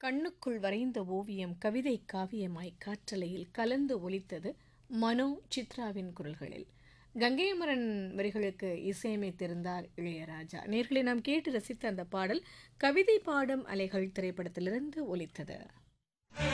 கண்ணுக்குள் வரைந்த ஓவியம் கவிதை காவியமாய் காற்றலையில் கலந்து ஒலித்தது மனோ சித்ராவின் குரல்களில். கங்கையமரன் வரிகளுக்கு இசையமைத்திருந்தார் இளையராஜா. நேர்களை நாம் கேட்டு ரசித்த அந்த பாடல் கவிதை பாடும் அலைகள் திரைப்படத்திலிருந்து ஒலித்தது.